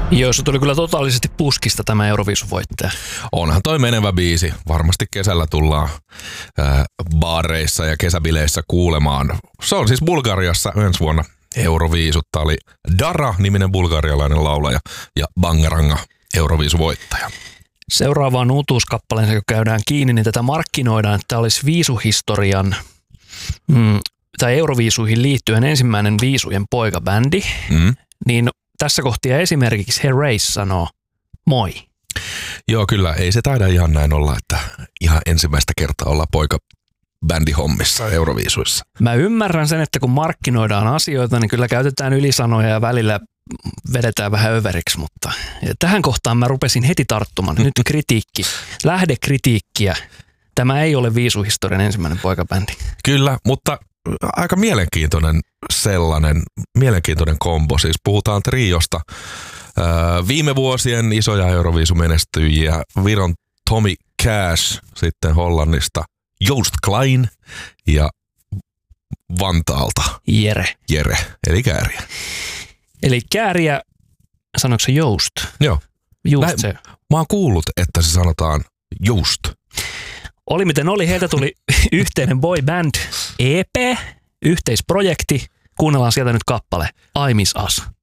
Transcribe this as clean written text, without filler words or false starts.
Joo, se tuli kyllä totaalisesti puskista tämä Euroviisuvoittaja. Onhan toi menevä biisi. Varmasti kesällä tullaan baareissa ja kesäbileissä kuulemaan. Se on siis Bulgariassa ensi vuonna Euroviisut. Tää oli Dara-niminen bulgarialainen laulaja ja Bangaranga Euroviisuvoittaja. Seuraavaan uutuuskappaleen, kun käydään kiinni, niin tätä markkinoidaan, että tämä olisi viisuhistorian tai Euroviisuihin liittyen ensimmäinen viisujen poikabändi. Niin tässä kohtia esimerkiksi Herreys sanoo moi. Joo, kyllä. Ei se taida ihan näin olla, että ihan ensimmäistä kertaa olla poikabändihommissa Euroviisuissa. Mä ymmärrän sen, että kun markkinoidaan asioita, niin kyllä käytetään ylisanoja ja välillä vedetään vähän överiksi, mutta tähän kohtaan mä rupesin heti tarttumaan. Nyt kritiikki, lähdekritiikkiä. Tämä ei ole viisuhistorian ensimmäinen poikabändi. Kyllä, mutta aika mielenkiintoinen kombo. Siis puhutaan triosta. Viime vuosien isoja Euroviisumenestyjiä. Viron Tommy Cash, sitten Hollannista Joost Klein ja Vantaalta Jere, eli Kääriä. Eli Kääriä, sanoiko se Joost? Joo. Just se. Mä oon kuullut, että se sanotaan Joost. Oli miten oli, heiltä tuli yhteinen boy band EP, yhteisprojekti. Kuunnellaan sieltä nyt kappale I Miss Us.